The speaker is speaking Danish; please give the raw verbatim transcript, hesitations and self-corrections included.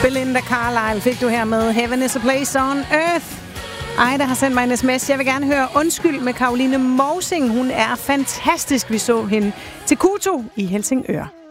Belinda Carlisle fik du her med Heaven is a Place on Earth. Ejda har sendt mig en sms. Jeg vil gerne høre Undskyld med Caroline Mousing. Hun er fantastisk. Vi så hende til Kuto i Helsingør.